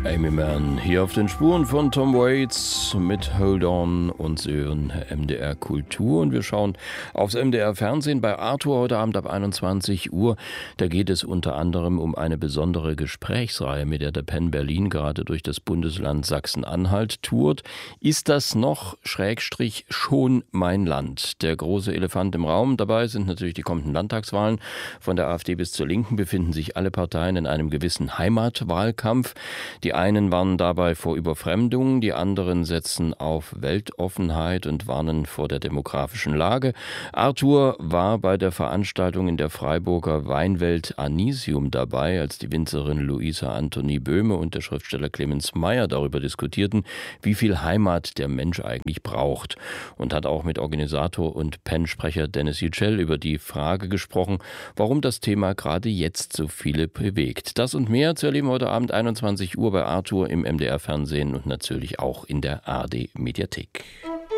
Amy Mann hier auf den Spuren von Tom Waits mit Hold On und Sie hören MDR Kultur und wir schauen aufs MDR Fernsehen bei Arthur heute Abend ab 21 Uhr. Da geht es unter anderem um eine besondere Gesprächsreihe, mit der der Penn Berlin gerade durch das Bundesland Sachsen-Anhalt tourt. Ist das noch / schon mein Land? Der große Elefant im Raum. Dabei sind natürlich die kommenden Landtagswahlen. Von der AfD bis zur Linken befinden sich alle Parteien in einem gewissen Heimatwahlkampf. Die einen warnen dabei vor Überfremdung, die anderen setzen auf Weltoffenheit und warnen vor der demografischen Lage. Arthur war bei der Veranstaltung in der Freiburger Weinwelt Anisium dabei, als die Winzerin Luisa Antonie Böhme und der Schriftsteller Clemens Meyer darüber diskutierten, wie viel Heimat der Mensch eigentlich braucht. Und hat auch mit Organisator und Penn-Sprecher Dennis Yücel über die Frage gesprochen, warum das Thema gerade jetzt so viele bewegt. Das und mehr zu erleben heute Abend 21 Uhr bei Arthur im MDR Fernsehen und natürlich auch in der ARD Mediathek.